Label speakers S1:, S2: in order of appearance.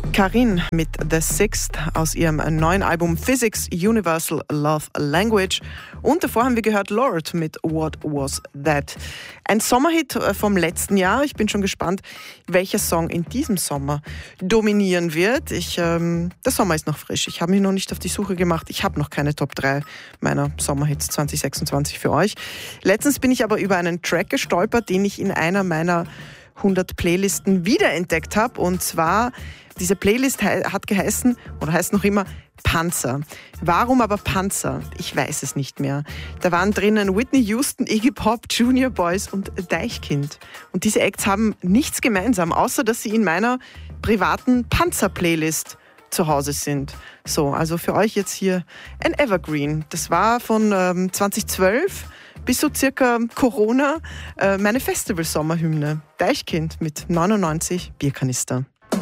S1: Karin mit The Sixth aus ihrem neuen Album Physics Universal Love Language. Und davor haben wir gehört Lorde mit What Was That? Ein Sommerhit vom letzten Jahr. Ich bin schon gespannt, welcher Song in diesem Sommer dominieren wird. Der Sommer ist noch frisch. Ich habe mich noch nicht auf die Suche gemacht. Ich habe noch keine Top 3 meiner Sommerhits 2026 für euch. Letztens bin ich aber über einen Track gestolpert, den ich in einer meiner 100 Playlisten wiederentdeckt habe. Und zwar, diese Playlist hat geheißen oder heißt noch immer Panzer. Warum aber Panzer? Ich weiß es nicht mehr. Da waren drinnen Whitney Houston, Iggy Pop, Junior Boys und Deichkind. Und diese Acts haben nichts gemeinsam, außer dass sie in meiner privaten Panzer-Playlist zu Hause sind. So, also für euch jetzt hier ein Evergreen. Das war von 2012 bis so circa Corona meine Festival-Sommerhymne. Deichkind mit 99 Bierkanister.